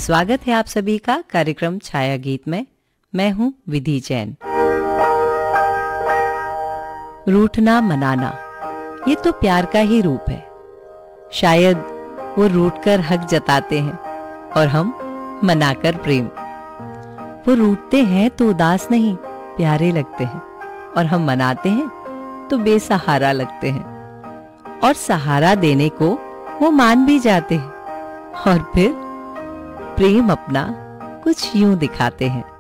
स्वागत है आप सभी का कार्यक्रम छाया गीत में। मैं हूं विधि जैन। रूठना मनाना ये तो प्यार का ही रूप है। शायद वो रूठकर हक जताते हैं और हम मनाकर प्रेम। वो रूठते हैं तो उदास नहीं प्यारे लगते हैं, और हम मनाते हैं तो बेसहारा लगते हैं। और सहारा देने को वो मान भी जाते हैं और फिर प्रेम अपना कुछ यूं दिखाते हैं।